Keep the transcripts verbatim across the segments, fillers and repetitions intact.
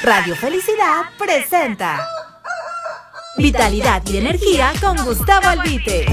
Radio Felicidad presenta Vitalidad y Energía con Gustavo Albite.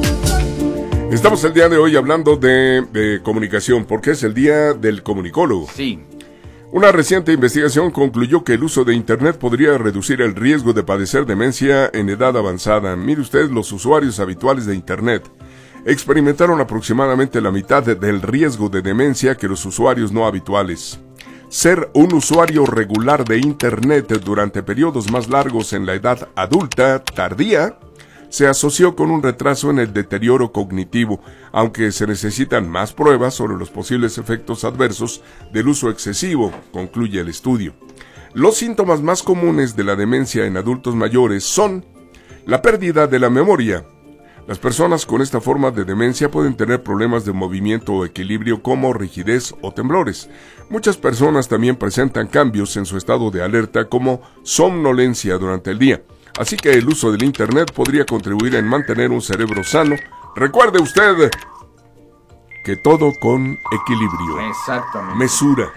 Estamos el día de hoy hablando de, de comunicación, porque es el día del comunicólogo. Sí. Una reciente investigación concluyó que el uso de Internet podría reducir el riesgo de padecer demencia en edad avanzada. Mire usted, los usuarios habituales de Internet experimentaron aproximadamente la mitad del riesgo de demencia que los usuarios no habituales. Ser un usuario regular de Internet durante periodos más largos en la edad adulta tardía se asoció con un retraso en el deterioro cognitivo, aunque se necesitan más pruebas sobre los posibles efectos adversos del uso excesivo, concluye el estudio. Los síntomas más comunes de la demencia en adultos mayores son la pérdida de la memoria. Las personas con esta forma de demencia pueden tener problemas de movimiento o equilibrio como rigidez o temblores. Muchas personas también presentan cambios en su estado de alerta como somnolencia durante el día. Así que el uso del Internet podría contribuir en mantener un cerebro sano. Recuerde usted que todo con equilibrio. Exactamente. Mesura.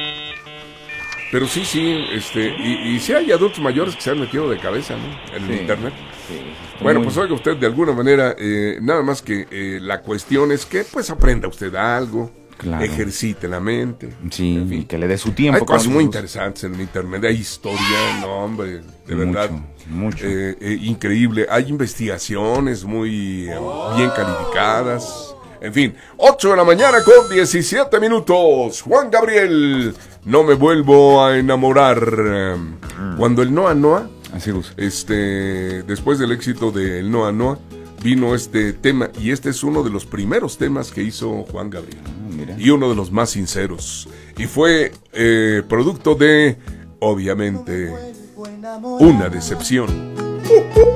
Pero sí, sí, este, y, y sí hay adultos mayores que se han metido de cabeza, ¿no? En Sí, el Internet. Sí, Bueno, muy... pues oiga usted, de alguna manera, eh, nada más que eh, la cuestión es que pues aprenda usted algo, Claro. ejercite la mente. Sí, en fin. y que le dé su tiempo. Hay cosas con muy sus- interesantes en el Internet, hay historia, no hombre, de Mucho, verdad. mucho. Eh, eh, increíble, hay investigaciones muy eh, bien calificadas. En fin, ocho de la mañana con diecisiete minutos. Juan Gabriel, no me vuelvo a enamorar. Cuando el Noa Noa, Así es. este, después del éxito del Noa Noa, vino este tema, y este es uno de los primeros temas que hizo Juan Gabriel. Ah, mira. Y uno de los más sinceros. Y fue eh, producto de, obviamente, una decepción.